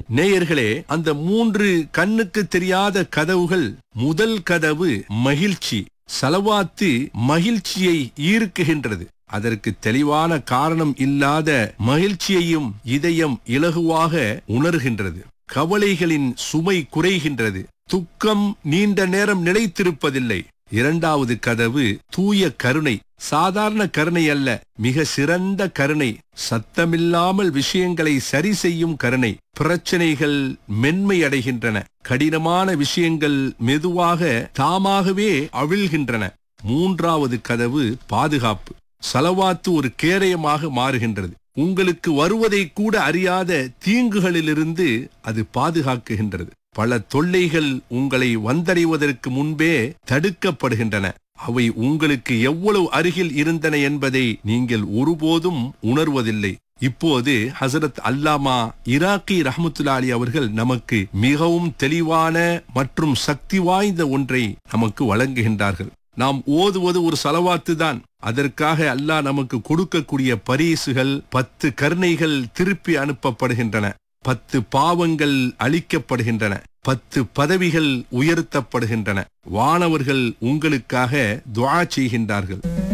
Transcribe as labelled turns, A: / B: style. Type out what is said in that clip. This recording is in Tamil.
A: நேயர்களே, அந்த 3 கண்ணுக்கு தெரியாத கதவுகள், முதல் கதவு மகிழ்ச்சி. ஸலவாத்து மகிழ்ச்சியை ஈர்க்குகின்றது. அதற்கு தெளிவான காரணம் இல்லாத மகிழ்ச்சியையும் இதயம் இலகுவாக உணர்கின்றது. கவலைகளின் சுமை குறைகின்றது. துக்கம் நீண்ட நேரம் நிலைத்திருப்பதில்லை. இரண்டாவது கதவு தூய கருணை. சாதாரண கருணை அல்ல, மிக சிறந்த கருணை. சத்தமில்லாமல் விஷயங்களை சரி செய்யும் கருணை. பிரச்சனைகள் மென்மை அடைகின்றன. கடினமான விஷயங்கள் மெதுவாக தாமாகவே அவிழ்கின்றன. மூன்றாவது கதவு பாதுகாப்பு. ஸலவாத்து ஒரு கேடயமாக மாறுகின்றது. உங்களுக்கு வருவதை கூட அறியாத தீங்குகளிலிருந்து அது பாதுகாக்குகின்றது. பல தொல்லைகள் உங்களை வந்தடைவதற்கு முன்பே தடுக்கப்படுகின்றன. அவை உங்களுக்கு எவ்வளவு அருகில் இருந்தன என்பதை நீங்கள் ஒருபோதும் உணர்வதில்லை. இப்போது ஹசரத் அல்லாமா இராக்கி ரஹ்மத்துல்லாஹி அலைஹி அவர்கள் நமக்கு மிகவும் தெளிவான மற்றும் சக்தி வாய்ந்த ஒன்றை நமக்கு வழங்குகின்றார்கள். நாம் ஓதுவது ஒரு ஸலவாத்து தான். அதற்காக அல்லாஹ் நமக்கு கொடுக்கக்கூடிய பரிசுகள், 10 கருணைகள் திருப்பி அனுப்பப்படுகின்றன. 10 பாவங்கள் அழிக்கப்படுகின்றன. 10 பதவிகள் உயர்த்தப்படுகின்றன. வானவர்கள் உங்களுக்காக துஆ செய்கின்றார்கள்.